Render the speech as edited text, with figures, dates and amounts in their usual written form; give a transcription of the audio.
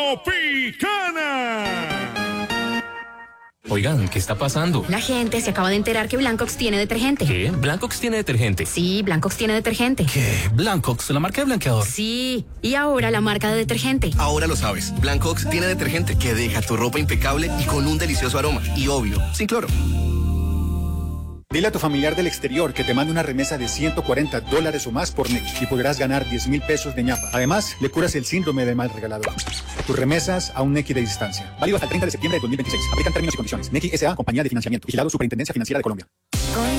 Tropicana. Oigan, ¿qué está pasando? La gente se acaba de enterar que Blancox tiene detergente. ¿Qué? ¿Blancox tiene detergente? Sí, Blancox tiene detergente. ¿Qué? ¿Blancox, la marca de blanqueador? Sí, y ahora la marca de detergente. Ahora lo sabes. Blancox tiene detergente que deja tu ropa impecable y con un delicioso aroma. Y obvio, sin cloro. Dile a tu familiar del exterior que te mande una remesa de $140 o más por Nequi y podrás ganar 10,000 pesos de ñapa. Además, le curas el síndrome del mal regalador. Tus remesas a un Nequi de distancia. Válido hasta el 30 de septiembre de 2026. Aplican términos y condiciones. Nequi S.A. Compañía de Financiamiento. Vigilado Superintendencia Financiera de Colombia.